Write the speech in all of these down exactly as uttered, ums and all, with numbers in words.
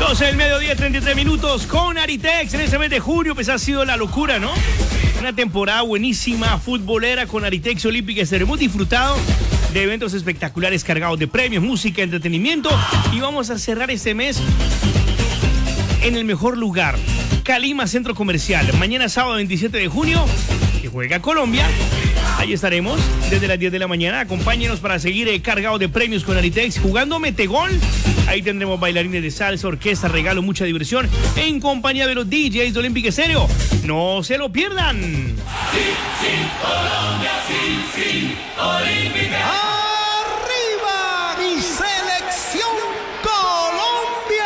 doce del mediodía, treinta y tres minutos con Aritex. En este mes de junio, pues ha sido la locura, ¿no? Una temporada buenísima, futbolera con Aritex Olímpica. Hemos disfrutado de eventos espectaculares cargados de premios, música, entretenimiento. Y vamos a cerrar este mes en el mejor lugar, Calima Centro Comercial. Mañana sábado veintisiete de junio, que juega Colombia. Ahí estaremos desde las diez de la mañana. Acompáñenos para seguir eh, cargados de premios con Aritex, jugando Metegol. Ahí tendremos bailarines de salsa, orquesta, regalo, mucha diversión en compañía de los D Js de Olímpica Estéreo. No se lo pierdan. Sí, sí, Colombia, sí, sí, Olímpica. ¡Arriba mi selección Colombia!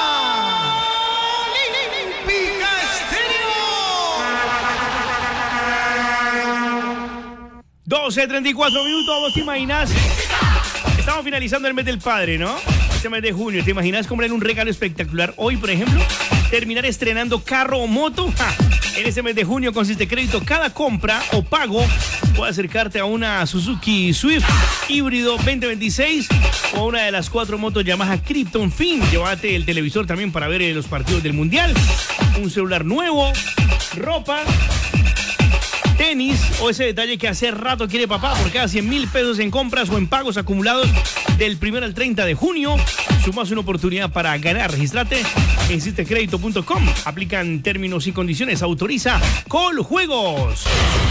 ¡Olímpica Estéreo! doce treinta y cuatro minutos, ¿vos te imaginas? Estamos finalizando el mes del padre, ¿no? Este mes de junio, ¿te imaginas comprar un regalo espectacular hoy, por ejemplo? Terminar estrenando carro o moto. ¡Ja! En este mes de junio consiste crédito. Cada compra o pago puede acercarte a una Suzuki Swift híbrido veinte veintiséis o una de las cuatro motos Yamaha Krypton Fin. Llévate el televisor también para ver los partidos del Mundial. Un celular nuevo, ropa, tenis o ese detalle que hace rato quiere papá. Por cada cien mil pesos en compras o en pagos acumulados del primero al treinta de junio, sumas una oportunidad para ganar. Regístrate en sistecredito punto com. Aplican términos y condiciones. Autoriza Coljuegos.